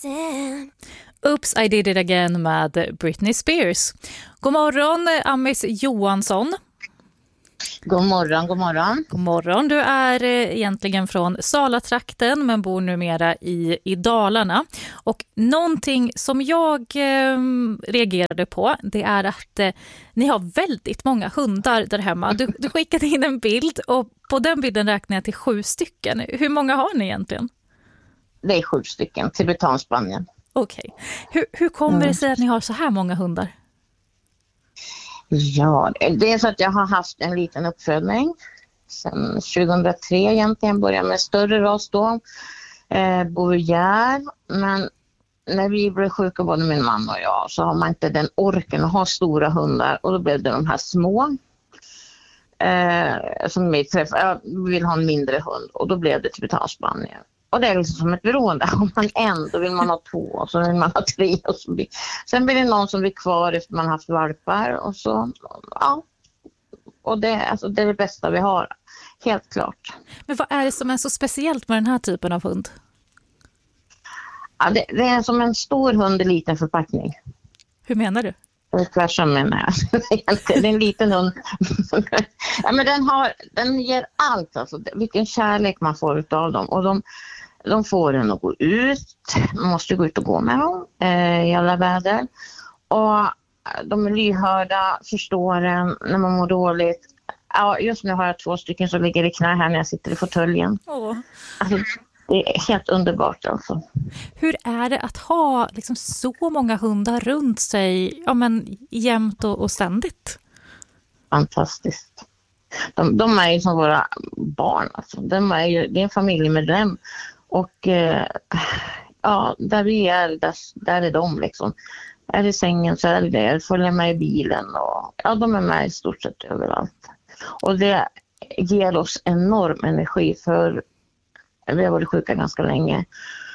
Oops, I did it again med Britney Spears. God morgon, Amis Johansson. God morgon, god morgon. God morgon, du är egentligen från Salatrakten men bor numera i Dalarna. Och någonting som jag reagerade på, det är att ni har väldigt många hundar där hemma. Du skickade in en bild och på den bilden räknar jag till 7 stycken. Hur många har ni egentligen? Det är 7 stycken, Tibetanspanien. Okej. Hur kommer det sig att ni har så här många hundar? Ja, det är så att jag har haft en liten uppfödning sedan 2003 egentligen. Började med större ras då, Beaujard. Men när vi blev sjuka, både min mamma och jag, så har man inte den orken att ha stora hundar. Och då blev det de här små. Som vi träffade, jag vill ha en mindre hund. Och då blev det Tibetanspanien. Och det är liksom som ett beroende. Om man en, då vill man ha 2 och så vill man ha 3. Och sen blir det någon som blir kvar efter man haft valpar. Och så, ja. Och det är det bästa vi har. Helt klart. Men vad är det som är så speciellt med den här typen av hund? Ja, det är som en stor hund i liten förpackning. Hur menar du? Tvärsom menar jag. Det är en liten hund. Ja, men den ger allt. Alltså, vilken kärlek man får av dem. Och de får den att gå ut. Man måste gå ut och gå med dem i alla väder. Och de är lyhörda, förstår en när man mår dåligt. Ja, just nu har jag 2 stycken som ligger i knä här när jag sitter i fåtöljen. Alltså, det är helt underbart alltså. Hur är det att ha liksom så många hundar runt sig, jämt och ständigt? Fantastiskt. De är ju som våra barn. Alltså. Det är en familj med dem. Och där vi är, där är de liksom. Är det sängen så är det. Följer med i bilen. Och, de är med i stort sett överallt. Och det ger oss enorm energi, för vi har varit sjuka ganska länge.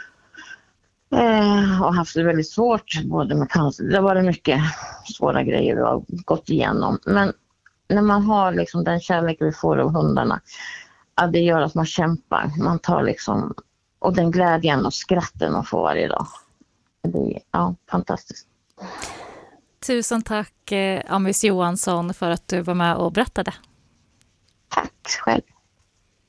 Och haft det väldigt svårt både med cancer. Det har varit mycket svåra grejer vi har gått igenom. Men när man har liksom den kärlek vi får av hundarna, det gör att man kämpar. Man tar liksom, och den glädjen och skratten man får varje dag. Det är fantastiskt. Tusen tack Amis Johansson för att du var med och berättade. Tack själv.